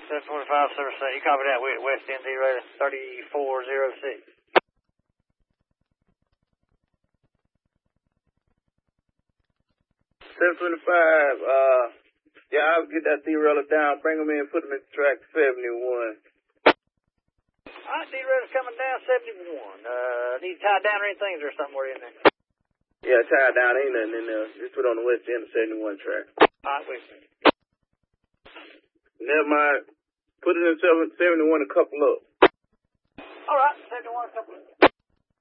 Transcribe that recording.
745 Service Center. You copy that with West ND radar 3406. 725, yeah, I'll get that derailleur down, bring them in, put them in track 71. Alright, derailer's coming down 71. Need to tie down or anything? Is there something in there? Yeah, tie down, ain't nothing in there. Just put on the west end of 71 track. Alright, wait. Never mind. Put it in 71 a couple up. Alright, 71 a couple up.